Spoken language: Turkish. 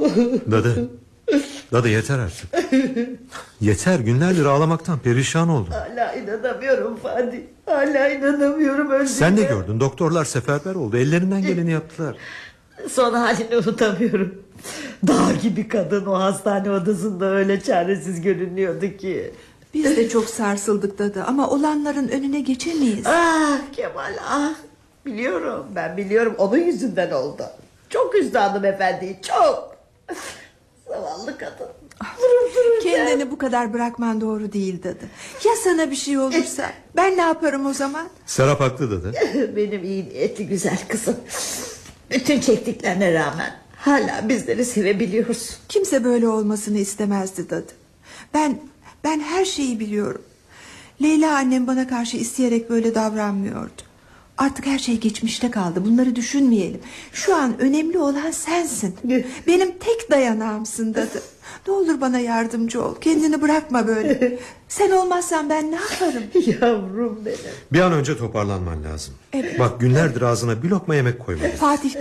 Dadı. Dadı yeter artık. Yeter, günlerdir ağlamaktan perişan oldum. Hala inanamıyorum Fatih. Hala inanamıyorum öldüğüne. Sen de gördün, doktorlar seferber oldu. Ellerinden geleni yaptılar. Son halini unutamıyorum. Dağ gibi kadın o hastane odasında öyle çaresiz görünüyordu ki. Biz de çok sarsıldık dadı ama olanların önüne geçemeyiz. Ah Kemal ah. Biliyorum, ben biliyorum, onun yüzünden oldu. Çok üzdü hanımefendiyi, çok. Zavallı kadın. Kendini bu kadar bırakman doğru değil dadı. Ya sana bir şey olursa ben ne yaparım o zaman? Serap haklı dadı. Benim iyi niyetli güzel kızım. Bütün çektiklerine rağmen hala bizleri sevebiliyorsun. Kimse böyle olmasını istemezdi dadı. Ben her şeyi biliyorum. Leyla annem bana karşı isteyerek böyle davranmıyordu. Artık her şey geçmişte kaldı. Bunları düşünmeyelim. Şu an önemli olan sensin. Benim tek dayanağımsın dadı. Ne olur bana yardımcı ol. Kendini bırakma böyle. Sen olmazsan ben ne yaparım? Yavrum benim. Bir an önce toparlanman lazım. Evet. Bak, günlerdir ağzına bir lokma yemek koymadın. Fatih